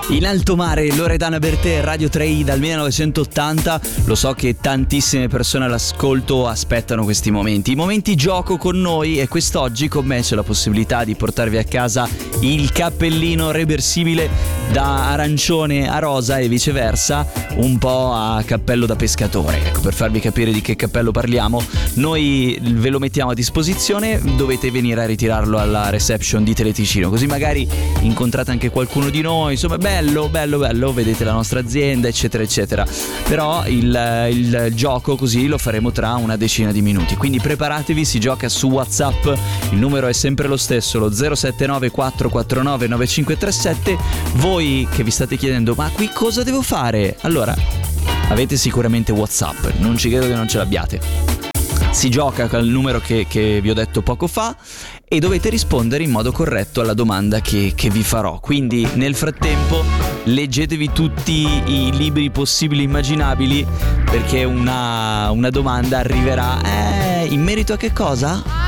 In alto mare, Loredana Bertè, Radio 3i dal 1980. Lo so che tantissime persone all'ascolto aspettano questi momenti. I momenti gioco con noi, e quest'oggi con me c'è la possibilità di portarvi a casa il cappellino reversibile da arancione a rosa e viceversa, un po' a cappello da pescatore. Ecco, per farvi capire di che cappello parliamo, noi ve lo mettiamo a disposizione, dovete venire a ritirarlo alla reception di Teleticino, così magari incontrate anche qualcuno di noi, insomma bello, vedete la nostra azienda eccetera eccetera. Però il gioco così lo faremo tra una decina di minuti, quindi preparatevi, si gioca su WhatsApp, il numero è sempre lo stesso, lo 079 449 9537. Voi che vi state chiedendo ma qui cosa devo fare? Allora, avete sicuramente WhatsApp, non ci credo che non ce l'abbiate. Si gioca con il numero che vi ho detto poco fa e dovete rispondere in modo corretto alla domanda che vi farò. Quindi nel frattempo leggetevi tutti i libri possibili e immaginabili, perché una domanda arriverà. In merito a che cosa?